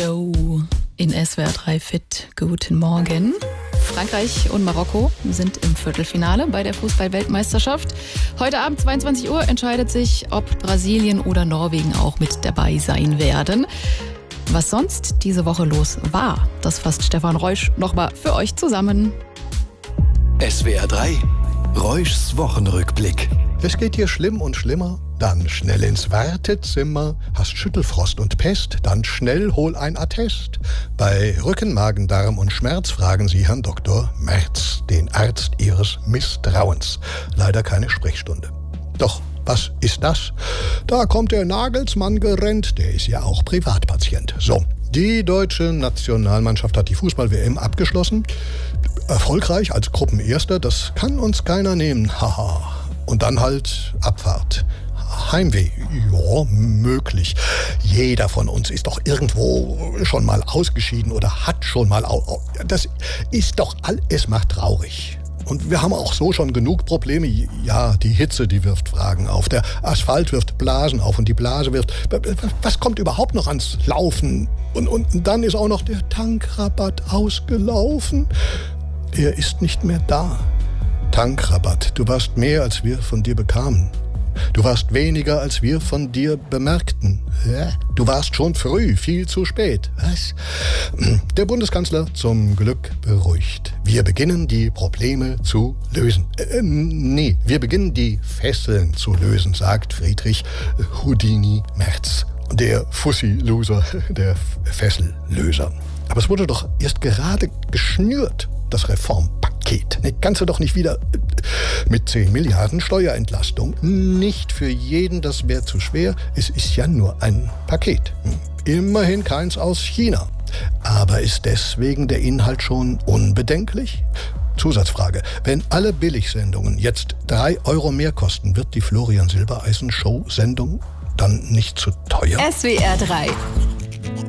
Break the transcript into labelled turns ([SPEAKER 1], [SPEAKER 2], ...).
[SPEAKER 1] Show in SWR 3 Fit. Guten Morgen. Frankreich und Marokko sind im Viertelfinale bei der Fußball-Weltmeisterschaft. Heute Abend 22 Uhr entscheidet sich, ob Brasilien oder Norwegen auch mit dabei sein werden. Was sonst diese Woche los war, das fasst Stefan Reusch nochmal für euch zusammen.
[SPEAKER 2] SWR 3, Reuschs Wochenrückblick.
[SPEAKER 3] Es geht dir schlimm und schlimmer? Dann schnell ins Wartezimmer. Hast Schüttelfrost und Pest? Dann schnell hol ein Attest. Bei Rücken, Magen, Darm und Schmerz fragen Sie Herrn Dr. Merz, den Arzt Ihres Misstrauens. Leider keine Sprechstunde. Doch, was ist das? Da kommt der Nagelsmann gerannt. Der ist ja auch Privatpatient. So, die deutsche Nationalmannschaft hat die Fußball-WM abgeschlossen. Erfolgreich als Gruppenerster, das kann uns keiner nehmen. Haha. Und dann halt Abfahrt. Heimweh, ja, möglich. Jeder von uns ist doch irgendwo schon mal ausgeschieden oder hat schon mal... Das ist doch alles macht traurig. Und wir haben auch so schon genug Probleme. Ja, die Hitze, die wirft Fragen auf. Der Asphalt wirft Blasen auf und die Blase wirft... Was kommt überhaupt noch ans Laufen? Und dann ist auch noch der Tankrabatt ausgelaufen. Er ist nicht mehr da. Tankrabatt, du warst mehr, als wir von dir bekamen. Du warst weniger, als wir von dir bemerkten. Du warst schon früh, viel zu spät. Was? Der Bundeskanzler zum Glück beruhigt. Wir beginnen, die Probleme zu lösen. Wir beginnen, die Fesseln zu lösen, sagt Friedrich Houdini Merz. Der Fussi-Loser, der Fessellöser. Aber es wurde doch erst gerade geschnürt, das Reformpaket. Kannst du doch nicht wieder mit 10 Milliarden Steuerentlastung. Nicht für jeden, das wäre zu schwer. Es ist ja nur ein Paket. Immerhin keins aus China. Aber ist deswegen der Inhalt schon unbedenklich? Zusatzfrage. Wenn alle Billigsendungen jetzt 3 Euro mehr kosten, wird die Florian Silbereisen-Show-Sendung dann nicht zu teuer?
[SPEAKER 1] SWR 3